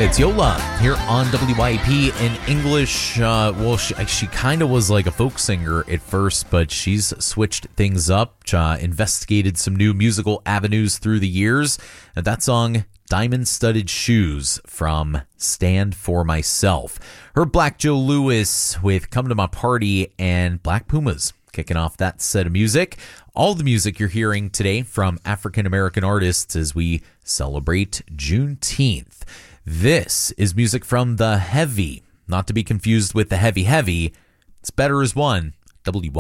It's Yola here on WYAP in English. She kind of was like a folk singer at first, but she's switched things up, investigated some new musical avenues through the years. And that song, Diamond Studded Shoes from Stand For Myself. Her Black Joe Lewis with Come to My Party and Black Pumas kicking off that set of music. All the music you're hearing today from African-American artists as we celebrate Juneteenth. This is music from The Heavy, not to be confused with The Heavy Heavy. It's Better As One, WYAP.